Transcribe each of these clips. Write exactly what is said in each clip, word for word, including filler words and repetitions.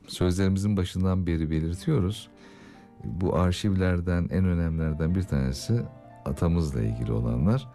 Sözlerimizin başından beri belirtiyoruz. Bu arşivlerden en önemlilerden bir tanesi atamızla ilgili olanlar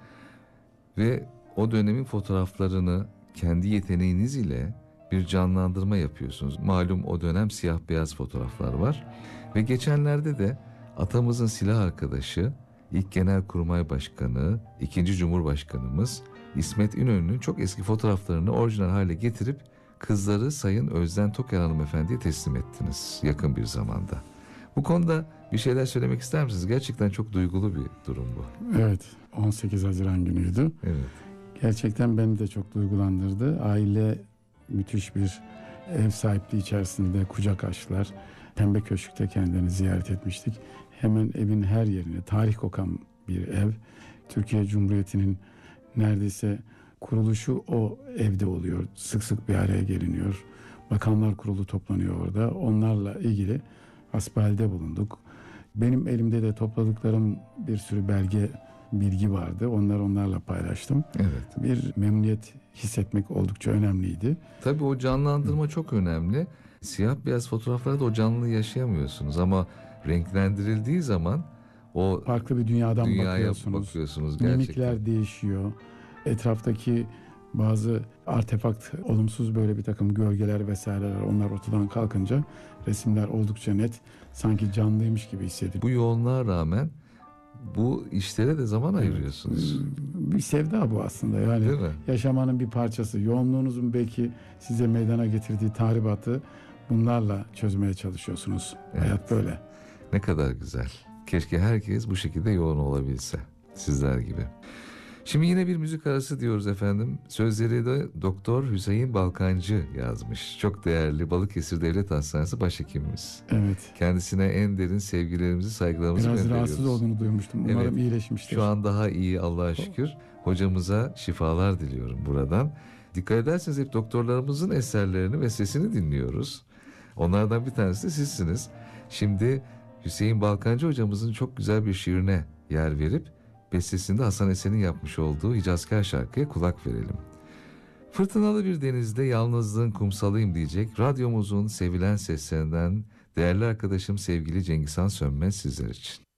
ve o dönemin fotoğraflarını kendi yeteneğiniz ile bir canlandırma yapıyorsunuz. Malum o dönem siyah beyaz fotoğraflar var ve geçenlerde de atamızın silah arkadaşı, ilk Genelkurmay Başkanı, ikinci Cumhurbaşkanımız İsmet İnönü'nün çok eski fotoğraflarını orijinal hale getirip kızları Sayın Özden Toker hanımefendiye teslim ettiniz yakın bir zamanda. Bu konuda bir şeyler söylemek ister misiniz? Gerçekten çok duygulu bir durum bu. Evet, on sekiz Haziran günüydü. Evet. Gerçekten beni de çok duygulandırdı. Aile müthiş bir ev sahipliği içerisinde kucak açtılar. Pembe Köşk'te kendilerini ziyaret etmiştik. Hemen evin her yerine tarih kokan bir ev. Türkiye Cumhuriyeti'nin neredeyse kuruluşu o evde oluyor. Sık sık bir araya geliniyor. Bakanlar Kurulu toplanıyor orada. Onlarla ilgili hasbihalde bulunduk. Benim elimde de topladıklarım bir sürü belge, bilgi vardı. Onları onlarla paylaştım. Evet. Bir memnuniyet hissetmek oldukça önemliydi. Tabii o canlandırma çok önemli. Siyah beyaz fotoğraflarda o canlılığı yaşayamıyorsunuz ama renklendirildiği zaman o farklı bir dünyadan dünyaya bakıyorsunuz. bakıyorsunuz gerçekten. Mimikler değişiyor. Etraftaki bazı artefakt, olumsuz böyle bir takım gölgeler vesaireler, onlar ortadan kalkınca resimler oldukça net, sanki canlıymış gibi hissediyor. Bu yoğunluğa rağmen bu işlere de zaman ayırıyorsunuz. Bir sevda bu aslında, yani Değil mi? yaşamanın bir parçası. Yoğunluğunuzun belki size meydana getirdiği tahribatı bunlarla çözmeye çalışıyorsunuz. Evet. Hayat böyle. Ne kadar güzel. Keşke herkes bu şekilde yoğun olabilse. Sizler gibi. Şimdi yine bir müzik arası diyoruz efendim. Sözleri de Doktor Hüseyin Balkancı yazmış. Çok değerli Balıkesir Devlet Hastanesi başhekimimiz. Evet. Kendisine en derin sevgilerimizi, saygılarımızı Biraz gönderiyoruz. rahatsız olduğunu duymuştum. Umarım Evet, iyileşmiştir. şu an daha iyi Allah'a şükür. Hocamıza şifalar diliyorum buradan. Dikkat ederseniz hep doktorlarımızın eserlerini ve sesini dinliyoruz. Onlardan bir tanesi de sizsiniz. Şimdi Hüseyin Balkancı hocamızın çok güzel bir şiirine yer verip bestesinde Hasan Esen'in yapmış olduğu Hicazkar şarkıya kulak verelim. Fırtınalı bir denizde yalnızlığın kumsalıyım diyecek radyomuzun sevilen seslerinden değerli arkadaşım sevgili Cengizhan Sönmez sizler için.